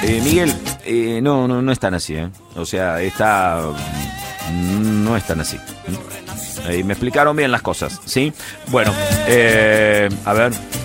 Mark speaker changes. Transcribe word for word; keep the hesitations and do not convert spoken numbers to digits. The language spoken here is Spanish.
Speaker 1: Eh, Miguel, eh, no, no, no es tan así, ¿eh? O sea, está... No es tan así. Eh, me explicaron bien las cosas, ¿sí? Bueno, eh, a ver...